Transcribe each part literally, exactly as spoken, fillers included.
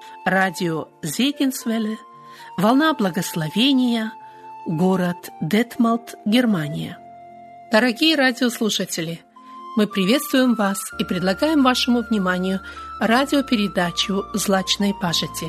радио Зегенсвелле, волна благословения, город Детмалт, Германия. Дорогие радиослушатели, мы приветствуем вас и предлагаем вашему вниманию радиопередачу «Злачной пажити».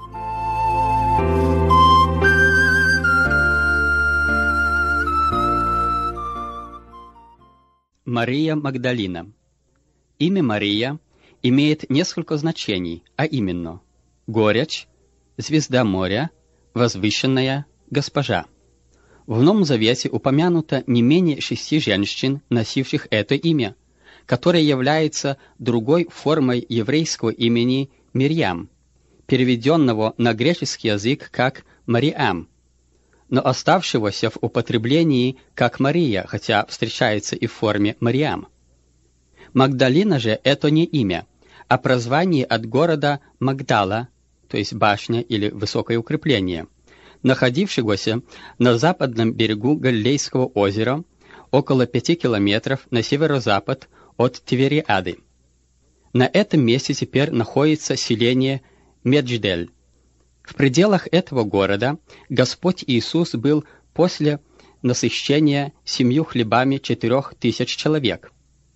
Мария Магдалина. Имя Мария имеет несколько значений, а именно горячь, звезда моря, возвышенная, госпожа. В Новом Завете упомянуто не менее шести женщин, носивших это имя, которое является другой формой еврейского имени Мирьям, переведенного на греческий язык как Мариам, но оставшегося в употреблении как Мария, хотя встречается и в форме Мариам. Магдалина же – это не имя, а прозвание от города Магдала, то есть башня или высокое укрепление, находившегося на западном берегу Галилейского озера, около пяти километров на северо-запад от Тивериады. На этом месте теперь находится селение Медждель. В пределах этого города Господь Иисус был после насыщения семью хлебами четырех тысяч человек.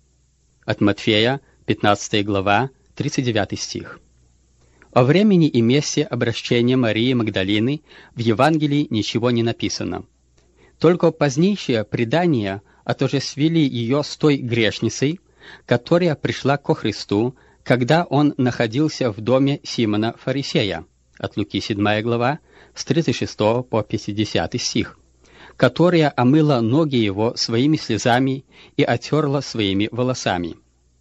От Матфея, пятнадцатая глава, тридцать девятый стих. О времени и месте обращения Марии Магдалины в Евангелии ничего не написано. Только позднейшие предания отождествили ее с той грешницей, которая пришла ко Христу, когда он находился в доме Симона Фарисея, от Луки седьмая глава, с тридцать шестого по пятидесятый стих, которая омыла ноги его своими слезами и отерла своими волосами.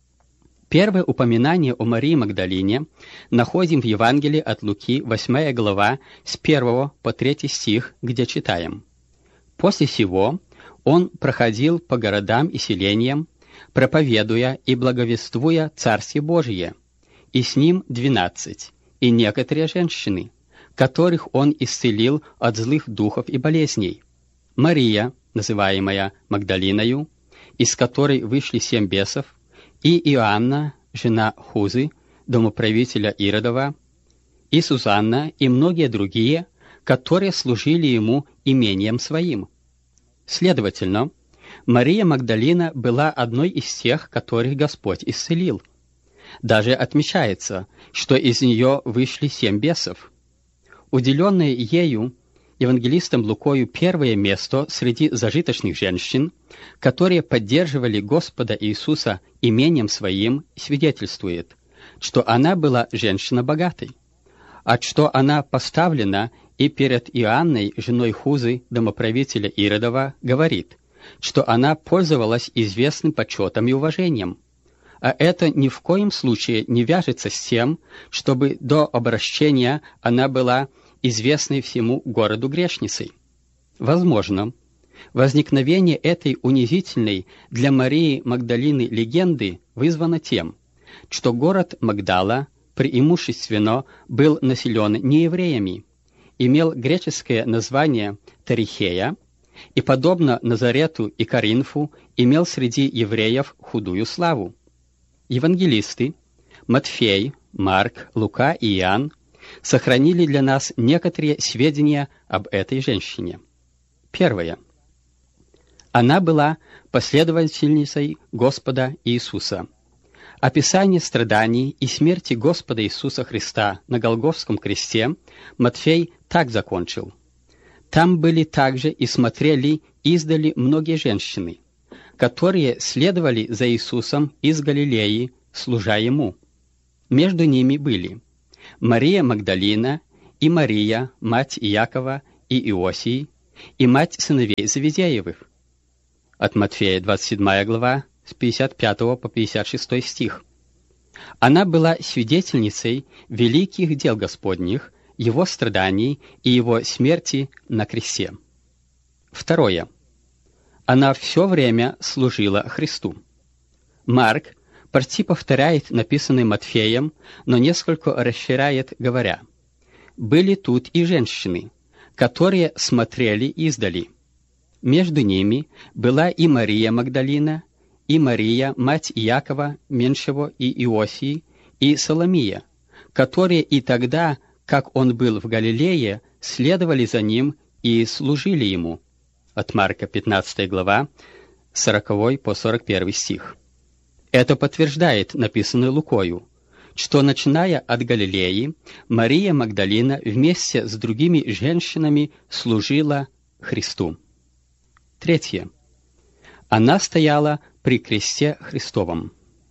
Первое упоминание о Марии Магдалине находим в Евангелии от Луки, восьмая глава, с первого по третий стих, где читаем: «После сего он проходил по городам и селениям, проповедуя и благовествуя Царствие Божие, и с ним двенадцать, и некоторые женщины, которых он исцелил от злых духов и болезней. Мария, называемая Магдалиною, из которой вышли семь бесов, и Иоанна, жена Хузы, домоправителя Иродова, и Сузанна, и многие другие, которые служили ему имением своим. Следовательно, Мария Магдалина была одной из тех, которых Господь исцелил. Даже отмечается, что из нее вышли семь бесов. Уделенное ею евангелистом Лукою первое место среди зажиточных женщин, которые поддерживали Господа Иисуса имением своим, свидетельствует, что она была женщина богатой, а что она поставлена и перед Иоанной, женой Хузы, домоправителя Иродова, говорит, что она пользовалась известным почетом и уважением. А это ни в коем случае не вяжется с тем, чтобы до обращения она была известной всему городу грешницей. Возможно, возникновение этой унизительной для Марии Магдалины легенды вызвано тем, что город Магдала преимущественно был населен не евреями, имел греческое название Тарихея и, подобно Назарету и Коринфу, имел среди евреев худую славу. Евангелисты Матфей, Марк, Лука и Иоанн сохранили для нас некоторые сведения об этой женщине. Первое. Она была последовательницей Господа Иисуса. Описание страданий и смерти Господа Иисуса Христа на Голгофском кресте Матфей так закончил: «Там были также и смотрели издали многие женщины, которые следовали за Иисусом из Галилеи, служа Ему. Между ними были Мария Магдалина и Мария, мать Иакова и Иосии, и мать сыновей Завидеевых». От Матфея, двадцать седьмая глава, с пятьдесят пятого по пятьдесят шестой стих. Она была свидетельницей великих дел Господних, Его страданий и Его смерти на кресте. Второе. Она все время служила Христу. Марк почти повторяет написанное Матфеем, но несколько расширяет, говоря: «Были тут и женщины, которые смотрели издали. Между ними была и Мария Магдалина, и Мария, мать Иакова, меньшего, и Иосии, и Соломия, которые и тогда, как он был в Галилее, следовали за ним и служили ему. От Марка пятнадцатая глава, сороковой по сорок первый стих. Это подтверждает написанное Лукою, что, начиная от Галилеи, Мария Магдалина вместе с другими женщинами служила Христу. Третье. Она стояла при кресте Христовом.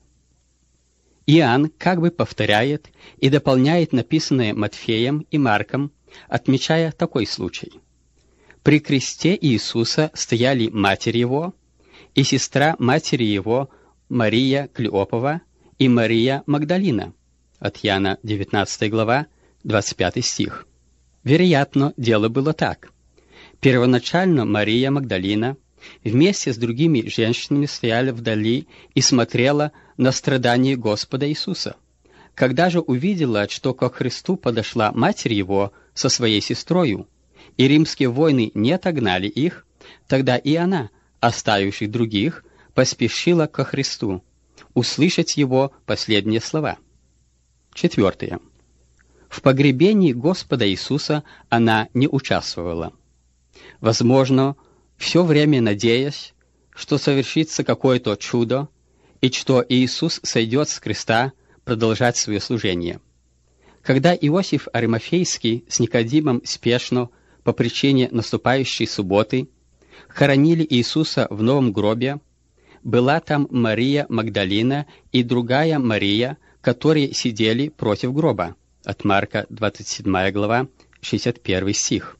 Иоанн как бы повторяет и дополняет написанное Матфеем и Марком, отмечая такой случай. При кресте Иисуса стояли матерь его и сестра матери его Мария Клеопова и Мария Магдалина. От Иоанна девятнадцатая глава, двадцать пятый стих. Вероятно, дело было так. Первоначально Мария Магдалина вместе с другими женщинами стояла вдали и смотрела на страдания Господа Иисуса. Когда же увидела, что ко Христу подошла матерь его со своей сестрою, и римские воины не отогнали их, тогда и она, оставивших других, поспешила ко Христу, услышать его последние слова. Четвертое. В погребении Господа Иисуса она не участвовала. Возможно, все время надеясь, что совершится какое-то чудо, и что Иисус сойдет с креста продолжать свое служение. Когда Иосиф Аримафейский с Никодимом спешно, по причине наступающей субботы, хоронили Иисуса в новом гробе, была там Мария Магдалина и другая Мария, которые сидели против гроба. От Марка двадцать седьмая глава, шестьдесят первый стих.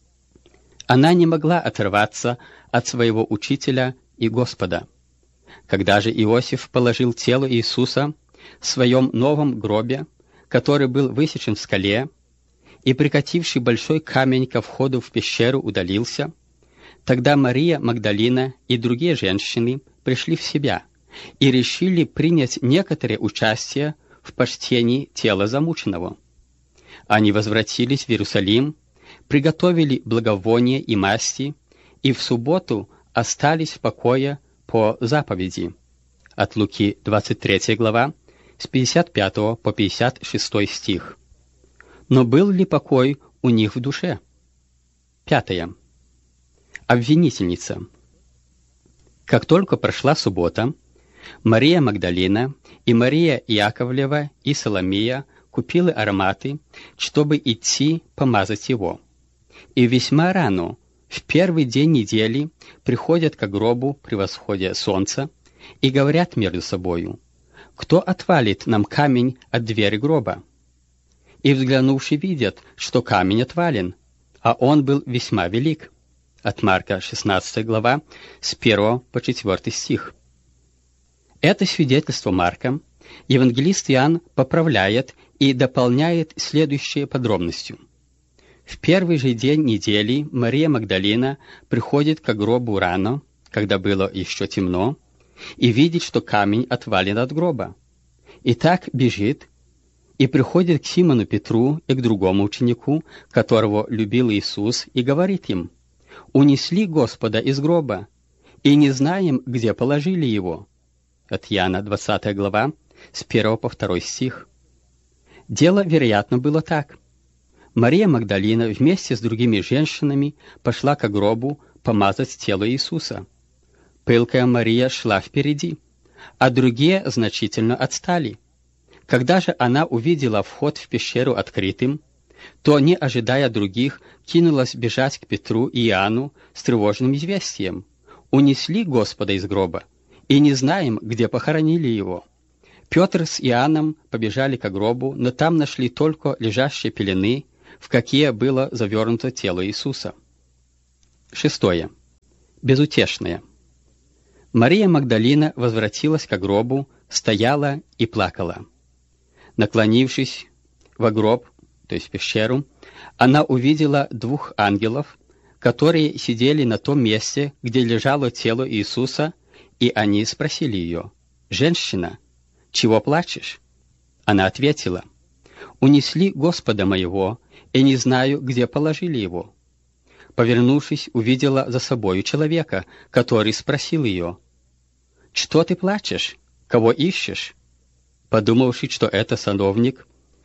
Она не могла оторваться от своего учителя и Господа. Когда же Иосиф положил тело Иисуса в своем новом гробе, который был высечен в скале, и, прикативший большой камень ко входу в пещеру, удалился, тогда Мария Магдалина и другие женщины пришли в себя и решили принять некоторое участие в почтении тела замученного. Они возвратились в Иерусалим, приготовили благовония и масти, и в субботу остались в покое по заповеди. От Луки двадцать третья глава, с пятьдесят пятого по пятьдесят шестой стих. Но был ли покой у них в душе? Пятое. Обвинительница. Как только прошла суббота, Мария Магдалина и Мария Яковлева и Соломия купили ароматы, чтобы идти помазать его. И весьма рано, в первый день недели, приходят к гробу при восходе солнца и говорят между собою: «Кто отвалит нам камень от двери гроба?» И, взглянувши, видят, что камень отвален, а он был весьма велик. От Марка шестнадцатая глава, с первого по четвертый стих. Это свидетельство Марка евангелист Иоанн поправляет и дополняет следующей подробностью. В первый же день недели Мария Магдалина приходит к гробу рано, когда было еще темно, и видит, что камень отвален от гроба. И так бежит, и приходит к Симону Петру и к другому ученику, которого любил Иисус, и говорит им: «Унесли Господа из гроба, и не знаем, где положили его». От Иоанна двадцатая глава, с первого по второй стих. Дело, вероятно, было так. Мария Магдалина вместе с другими женщинами пошла к гробу помазать тело Иисуса. Пылкая Мария шла впереди, а другие значительно отстали. Когда же она увидела вход в пещеру открытым, то, не ожидая других, кинулась бежать к Петру и Иоанну с тревожным известием: «Унесли Господа из гроба, и не знаем, где похоронили его». Петр с Иоанном побежали к гробу, но там нашли только лежащие пелены, в какие было завернуто тело Иисуса. Шестое. Безутешное. Мария Магдалина возвратилась к гробу, стояла и плакала. Наклонившись во гроб, то есть в пещеру, она увидела двух ангелов, которые сидели на том месте, где лежало тело Иисуса, и они спросили ее: «Женщина, чего плачешь?» Она ответила: «Унесли Господа моего, и не знаю, где положили его». Повернувшись, увидела за собою человека, который спросил ее: «Что ты плачешь? Кого ищешь?» Подумавши, что это сановник,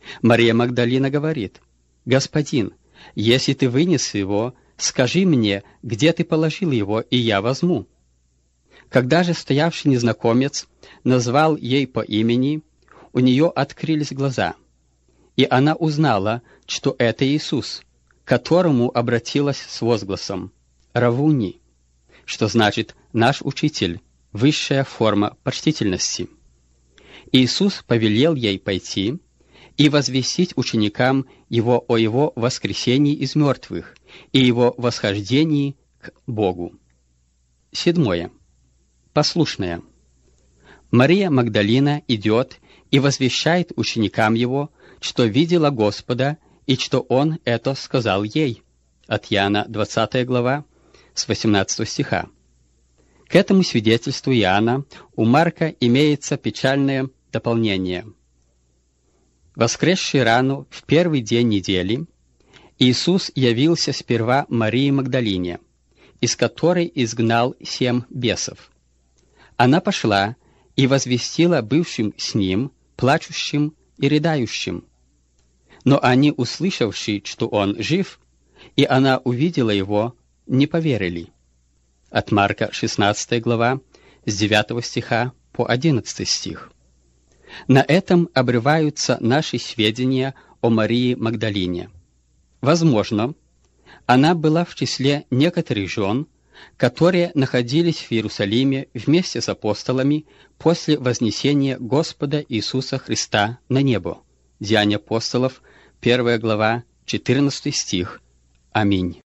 Мария Магдалина говорит: «Господин, если ты вынес его, скажи мне, где ты положил его, и я возьму». Когда же стоявший незнакомец назвал ей по имени, у нее открылись глаза, и она узнала, что это Иисус, к которому обратилась с возгласом «Равуни», что значит «наш учитель», высшая форма почтительности. Иисус повелел ей пойти и возвестить ученикам его о его воскресении из мертвых и его восхождении к Богу. Седьмое. Послушная. Мария Магдалина идет и возвещает ученикам его, что видела Господа и что Он это сказал ей. От Иоанна двадцатая глава, с восемнадцатого стиха. К этому свидетельству Иоанна у Марка имеется печальное дополнение. Воскресший рано в первый день недели, Иисус явился сперва Марии Магдалине, из которой изгнал семь бесов. Она пошла и возвестила бывшим с ним, плачущим и рыдающим. Но они, услышавши, что он жив, и она увидела его, не поверили. От Марка шестнадцатая глава, с девятого стиха по одиннадцатый стих. На этом обрываются наши сведения о Марии Магдалине. Возможно, она была в числе некоторых жен, которые находились в Иерусалиме вместе с апостолами после вознесения Господа Иисуса Христа на небо. Деяния апостолов, первая глава, четырнадцатый стих. Аминь.